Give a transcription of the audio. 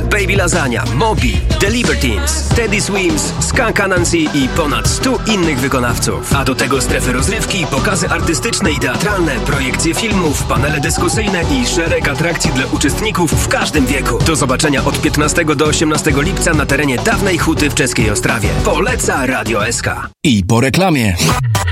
Baby Lasagna, Moby, The Libertines, Teddy Swims, Skunk Anansi i ponad 100 innych wykonawców. A do tego strefy rozrywki, pokazy artystyczne i teatralne, projekcje filmów, panele dyskusyjne i szereg atrakcji dla uczestników w każdym wieku. Do zobaczenia od 15 do 18 lipca na terenie dawnej huty w Czeskiej Ostrawie. Poleca Radio SK. I po reklamie.